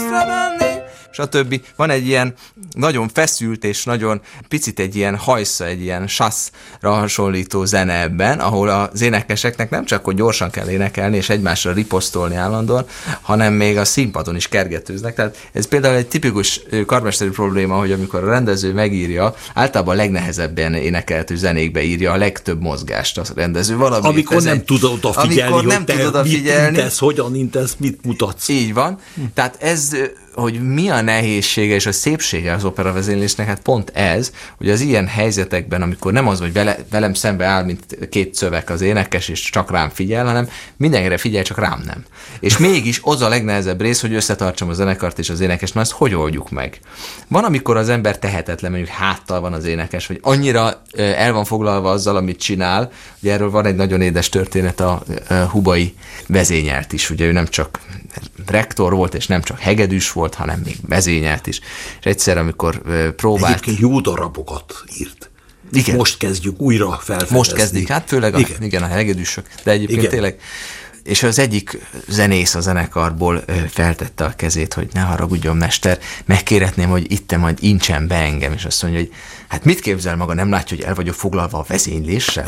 észrevenni, stb. Van egy ilyen nagyon feszült és nagyon picit egy ilyen hajsza, egy ilyen sasszra hasonlító zene ebben, ahol az énekeseknek nem csak, hogy gyorsan kell énekelni és egymásra riposztolni állandóan, hanem még a színpadon is kergetőznek. Tehát ez például egy tipikus karmesteri probléma, hogy amikor a rendező megírja, általában a legnehezebben énekeltő zenékbe írja a legtöbb mozgást a rendező. Valami amikor nem tud odafigyelni, hogy te mit intesz, hogyan intesz, mit mutatsz. Így van. Tehát ez, hogy mi a nehézsége és a szépsége az operavezénylésnek, hát pont ez, hogy az ilyen helyzetekben, amikor nem az, hogy velem szembe áll, mint két szöveg az énekes, és csak rám figyel, hanem mindenkire figyel, csak rám nem. És mégis az a legnehezebb rész, hogy összetartsam a zenekart és az énekes, na ezt hogy oldjuk meg? Van, amikor az ember tehetetlen, mondjuk háttal van az énekes, vagy annyira el van foglalva azzal, amit csinál, ugye erről van egy nagyon édes történet, a Hubai vezényelt is, ugye ő nem csak rektor volt, és nem csak hegedűs volt, hanem még vezényelt is. És egyszer, amikor próbált... Egyébként jó darabokat írt. Igen. Most kezdjük újra felfedezni. Most kezdik, hát főleg a hegedűsök, de egyébként tényleg. És az egyik zenész a zenekarból feltette a kezét, hogy ne haragudjon, mester, megkérhetném, hogy itt majd incsen be engem, és azt mondja, hogy hát mit képzel maga, nem látja, hogy el vagyok foglalva a vezényléssel?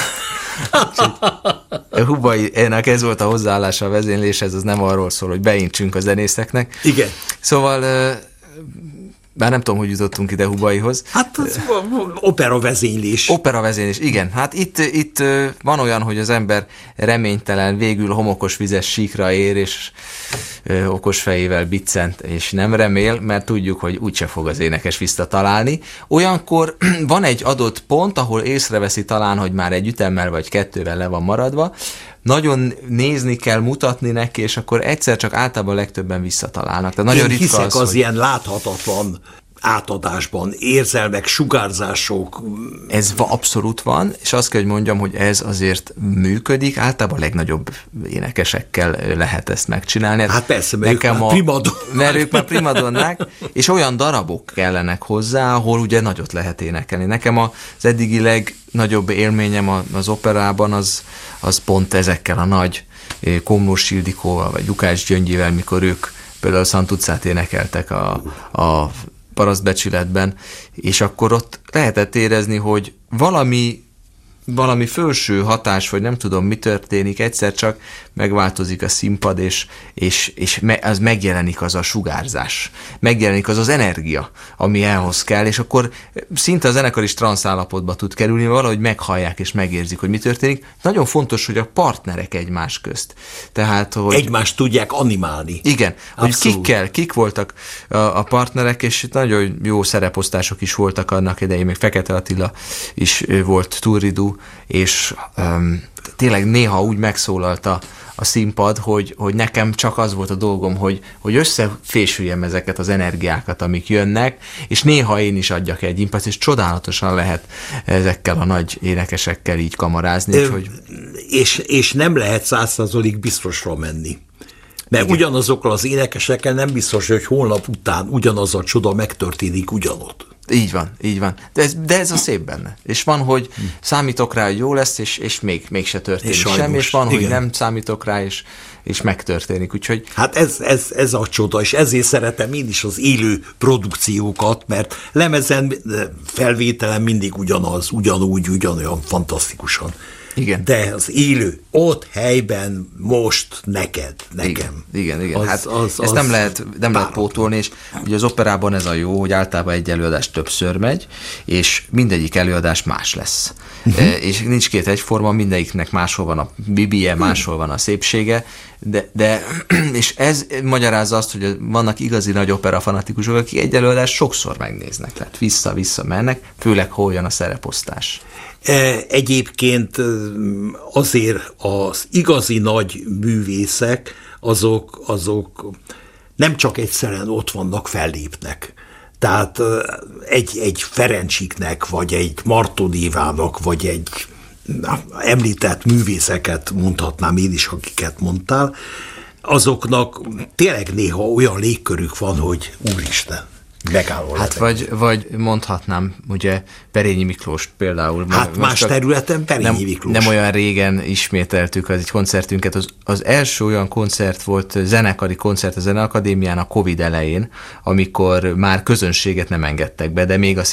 Hubainak ez volt a hozzáállása a vezényléshez, az nem arról szól, hogy beintsünk a zenészeknek. Igen. Szóval... Bár nem tudom, hogy jutottunk ide Hubaihoz. Hát operavezénylés. Operavezénylés, igen. Hát itt van olyan, hogy az ember reménytelen, végül homokos vizes síkra ér, és okos fejével biccent, és nem remél, mert tudjuk, hogy úgyse fog az énekes visszatalálni. Olyankor van egy adott pont, ahol észreveszi talán, hogy már egy ütemmel vagy kettővel le van maradva, nagyon nézni kell, mutatni neki, és akkor egyszer csak általában legtöbben visszatalálnak. Tehát nagyon Én ritka hiszek az hogy... ilyen láthatatlan átadásban, érzelmek, sugárzások. Ez abszolút van, és azt kell, hogy mondjam, hogy ez azért működik, általában a legnagyobb énekesekkel lehet ezt megcsinálni. Hát persze, mert ők már primadonnák, és olyan darabok kellenek hozzá, ahol ugye nagyot lehet énekelni. Nekem az eddigi legnagyobb élményem az operában az pont ezekkel a nagy Komlós Ildikóval, vagy Lukács Gyöngyivel, mikor ők például Szantuccát énekeltek a Parasztbecsületben, és akkor ott lehetett érezni, hogy valami felső hatás, vagy nem tudom, mi történik, egyszer csak megváltozik a színpad, és az megjelenik az a sugárzás, megjelenik az energia, ami elhoz kell, és akkor szinte a zenekar is transzállapotba tud kerülni, valahogy meghallják és megérzik, hogy mi történik. Nagyon fontos, hogy a partnerek egymás közt. Tehát, hogy egymást tudják animálni. Igen, abszolút. Hogy kik voltak a partnerek, és nagyon jó szereposztások is voltak annak idején, még Fekete Attila is volt Turridú, és tényleg néha úgy megszólalt a színpad, hogy nekem csak az volt a dolgom, hogy összefésüljem ezeket az energiákat, amik jönnek, és néha én is adjak egy impulzt, és csodálatosan lehet ezekkel a nagy énekesekkel így kamarázni. És nem lehet 100% biztosra menni. Mert igen, ugyanazokkal az énekesekkel nem biztos, hogy holnap után ugyanaz a csoda megtörténik ugyanott. Így van. De ez a szép benne. És van, hogy számítok rá, hogy jó lesz, és mégse történik semmi, és van, hogy nem számítok rá, és megtörténik. Úgyhogy... Hát ez a csoda, és ezért szeretem én is az élő produkciókat, mert lemezen, felvételen mindig ugyanolyan fantasztikusan. Igen. De az élő, ott helyben, most neked, nekem. Igen. Ezt nem lehet pótolni, és ugye az operában ez a jó, hogy általában egy előadás többször megy, és mindegyik előadás más lesz. És nincs két egyforma, mindegyiknek máshol van a bibije, máshol van a szépsége, de és ez magyarázza azt, hogy vannak igazi nagy opera fanatikusok, akik egy előadást sokszor megnéznek, tehát vissza-vissza mennek, főleg hol jön a szereposztás. Egyébként azért az igazi nagy művészek, azok nem csak egyszerűen ott vannak, fellépnek. Tehát egy Ferencsiknek, vagy egy Marton-Évának, vagy egy említett művészeket mondhatnám én is, akiket mondtál, azoknak tényleg néha olyan légkörük van, hogy úristen. megálló. Hát vagy mondhatnám, ugye Perényi Miklóst például. Hát más területen Perényi Miklós. Nem olyan régen ismételtük az egy koncertünket. Az első olyan koncert volt, zenekari koncert a Zeneakadémián a Covid elején, amikor már közönséget nem engedtek be, de még a